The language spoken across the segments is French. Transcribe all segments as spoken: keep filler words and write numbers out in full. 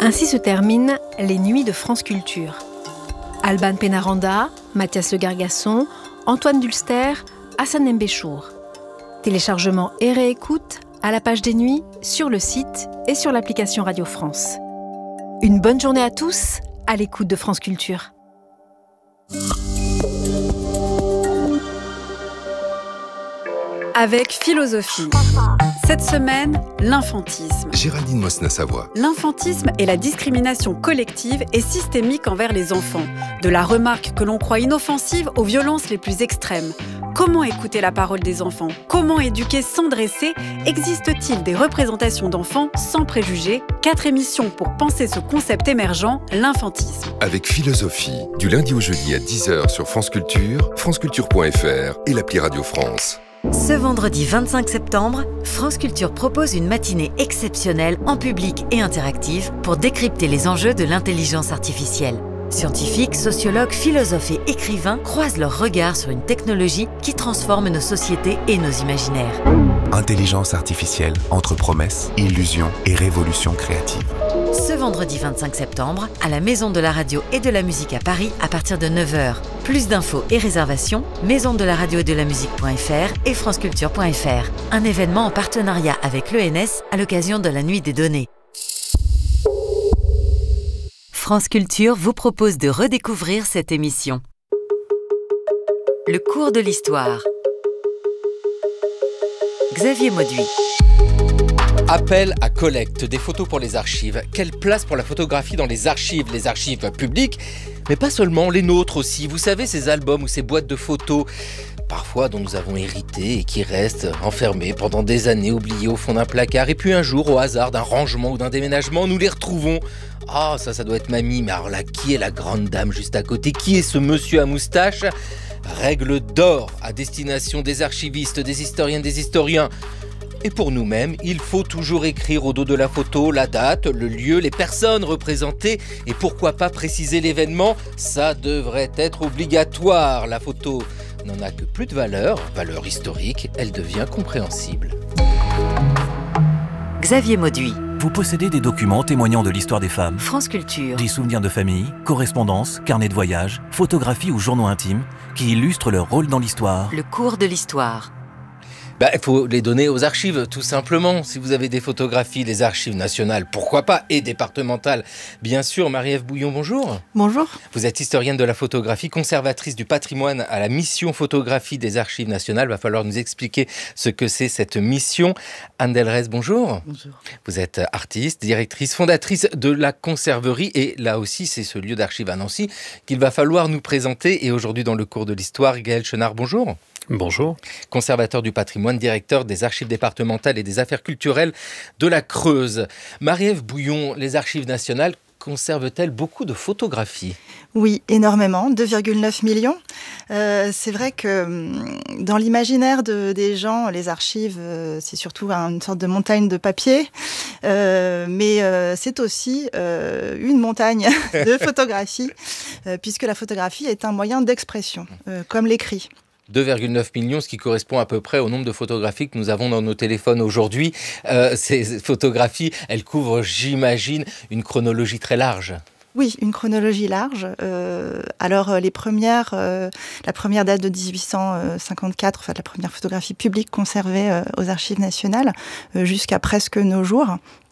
Ainsi se terminent les Nuits de France Culture. Alban Pénaranda, Mathias Le Gargasson, Antoine Dulster, Hassan Mbéchour. Téléchargement et réécoute à la page des Nuits, sur le site et sur l'application Radio France. Une bonne journée à tous, à l'écoute de France Culture. Avec philosophie. Cette semaine, l'infantisme. Géraldine Mosna-Savoie. L'infantisme est la discrimination collective et systémique envers les enfants. De la remarque que l'on croit inoffensive aux violences les plus extrêmes. Comment écouter la parole des enfants ? Comment éduquer sans dresser ? Existe-t-il des représentations d'enfants sans préjugés ? Quatre émissions pour penser ce concept émergent, l'infantisme. Avec philosophie, du lundi au jeudi à dix heures sur France Culture, franceculture point f r et l'appli Radio France. Ce vendredi vingt-cinq septembre, France Culture propose une matinée exceptionnelle en public et interactive pour décrypter les enjeux de l'intelligence artificielle. Scientifiques, sociologues, philosophes et écrivains croisent leurs regards sur une technologie qui transforme nos sociétés et nos imaginaires. Intelligence artificielle entre promesses, illusions et révolution créative. Ce vendredi vingt-cinq septembre, à la Maison de la Radio et de la Musique à Paris à partir de neuf heures. Plus d'infos et réservations, maison de la radio et de la musique point f r et franceculture point f r. Un événement en partenariat avec l'E N S à l'occasion de la Nuit des données. France Culture vous propose de redécouvrir cette émission. Le cours de l'histoire. Xavier Mauduit. Appel à collecte des photos pour les archives. Quelle place pour la photographie dans les archives, les archives publiques, mais pas seulement, les nôtres aussi. Vous savez, ces albums ou ces boîtes de photos, parfois dont nous avons hérité et qui restent enfermés pendant des années, oubliés au fond d'un placard. Et puis un jour, au hasard d'un rangement ou d'un déménagement, nous les retrouvons. Ah, ça, ça doit être mamie, mais alors là, qui est la grande dame juste à côté ? Qui est ce monsieur à moustache ? Règle d'or à destination des archivistes, des historiennes, des historiens. Et pour nous-mêmes, il faut toujours écrire au dos de la photo la date, le lieu, les personnes représentées et pourquoi pas préciser l'événement. Ça devrait être obligatoire. La photo n'en a que plus de valeur, valeur historique, elle devient compréhensible. Xavier Mauduit. Vous possédez des documents témoignant de l'histoire des femmes, France Culture. des souvenirs de famille, correspondances, carnets de voyage, photographies ou journaux intimes qui illustrent leur rôle dans l'histoire. Le cours de l'histoire. Bah, il faut les donner aux archives, tout simplement. Si vous avez des photographies, les archives nationales, pourquoi pas, et départementales, bien sûr. Marie-Ève Bouillon, bonjour. Bonjour. Vous êtes historienne de la photographie, conservatrice du patrimoine à la mission photographie des archives nationales. Il va falloir nous expliquer ce que c'est cette mission. Anne Delrez, bonjour. Bonjour. Vous êtes artiste, directrice, fondatrice de la Conserverie. Et là aussi, c'est ce lieu d'archives à Nancy qu'il va falloir nous présenter. Et aujourd'hui, dans le cours de l'histoire, Gaël Chenard, bonjour. Bonjour. Conservateur du patrimoine, directeur des archives départementales et des affaires culturelles de la Creuse. Marie-Ève Bouillon, les archives nationales conservent-elles beaucoup de photographies ? Oui, énormément, deux virgule neuf millions. Euh, c'est vrai que dans l'imaginaire de, des gens, les archives, euh, c'est surtout une sorte de montagne de papier, euh, mais euh, c'est aussi euh, une montagne de photographies, euh, puisque la photographie est un moyen d'expression, euh, comme l'écrit. deux virgule neuf millions, ce qui correspond à peu près au nombre de photographies que nous avons dans nos téléphones aujourd'hui. Euh, ces photographies, elles couvrent, j'imagine, une chronologie très large. Oui, une chronologie large. Euh, alors, les premières, euh, la première date de dix-huit cent cinquante-quatre, enfin, la première photographie publique conservée euh, aux archives nationales, euh, jusqu'à presque nos jours.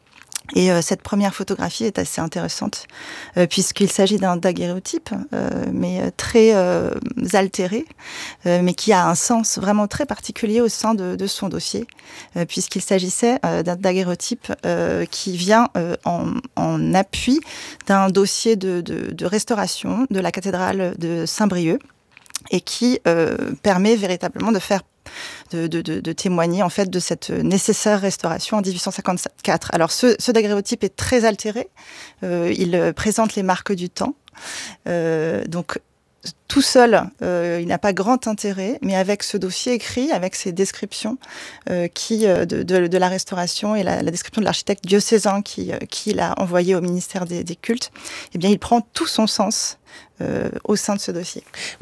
Et euh, cette première photographie est assez intéressante, euh, puisqu'il s'agit d'un daguerréotype, euh, mais très euh, altéré, euh, mais qui a un sens vraiment très particulier au sein de, de son dossier, euh, puisqu'il s'agissait euh, d'un daguerréotype euh, qui vient euh, en, en appui d'un dossier de, de, de restauration de la cathédrale de Saint-Brieuc, et qui euh, permet véritablement de faire De, de, de, de témoigner en fait de cette nécessaire restauration en dix-huit cent cinquante-quatre. Alors ce, ce daguerréotype est très altéré, euh, il présente les marques du temps, euh, donc tout seul, euh, il n'a pas grand intérêt, mais avec ce dossier écrit, avec ces descriptions euh, qui, euh, de, de, de la restauration et la, la description de l'architecte diocésain qui, euh, qui l'a envoyé au ministère des, des cultes, eh bien il prend tout son sens euh, au sein de ce dossier.